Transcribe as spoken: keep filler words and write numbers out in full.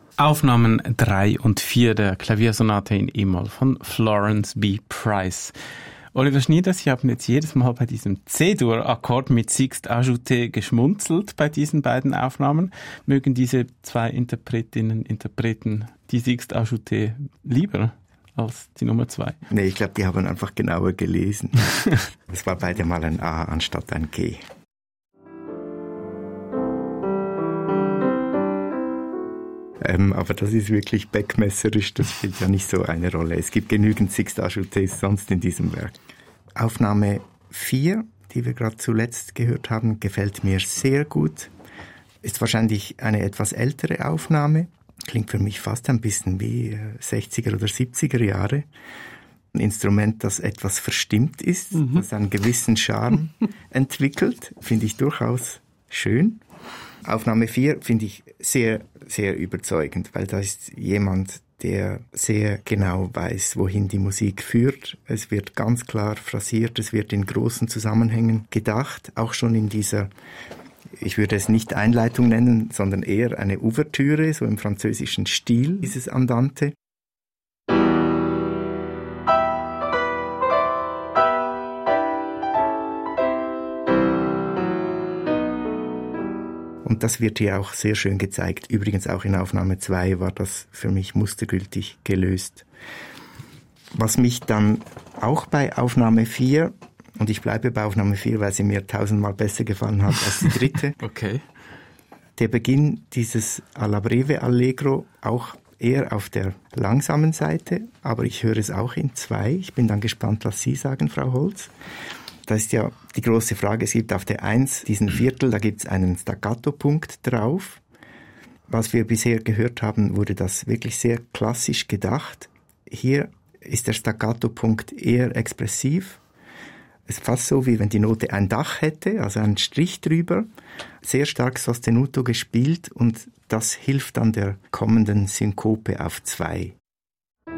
Aufnahmen drei und vier der Klaviersonate in E-Moll von Florence B. Price. Oliver Schnieder, Sie haben jetzt jedes Mal bei diesem C-Dur-Akkord mit Sixte Ajouté geschmunzelt bei diesen beiden Aufnahmen. Mögen diese zwei Interpretinnen, Interpreten die Sixte Ajouté lieber als die Nummer zwei? Nee, ich glaube, die haben einfach genauer gelesen. Es war beide mal ein A anstatt ein G. Ähm, aber das ist wirklich beckmesserisch, das spielt ja nicht so eine Rolle. Es gibt genügend Sixte Ajoutés sonst in diesem Werk. Aufnahme vier, die wir gerade zuletzt gehört haben, gefällt mir sehr gut. Ist wahrscheinlich eine etwas ältere Aufnahme. Klingt für mich fast ein bisschen wie sechziger oder siebziger Jahre. Ein Instrument, das etwas verstimmt ist, mhm. das einen gewissen Charme entwickelt, finde ich durchaus schön. Aufnahme vier finde ich sehr, sehr überzeugend, weil da ist jemand, der sehr genau weiß, wohin die Musik führt. Es wird ganz klar phrasiert, es wird in großen Zusammenhängen gedacht, auch schon in dieser, ich würde es nicht Einleitung nennen, sondern eher eine Ouvertüre, so im französischen Stil, dieses Andante. Und das wird hier auch sehr schön gezeigt. Übrigens auch in Aufnahme zwei war das für mich mustergültig gelöst. Was mich dann auch bei Aufnahme vier, und ich bleibe bei Aufnahme vier, weil sie mir tausendmal besser gefallen hat als die dritte. Okay. Der Beginn dieses Alla Breve Allegro, auch eher auf der langsamen Seite, aber ich höre es auch in zwei. Ich bin dann gespannt, was Sie sagen, Frau Holz. Das ist ja die große Frage. Es gibt auf der eins diesen Viertel, da gibt es einen Staccato-Punkt drauf. Was wir bisher gehört haben, wurde das wirklich sehr klassisch gedacht. Hier ist der Staccato-Punkt eher expressiv. Es ist fast so, wie wenn die Note ein Dach hätte, also einen Strich drüber. Sehr stark sostenuto gespielt und das hilft dann der kommenden Synkope auf zwei.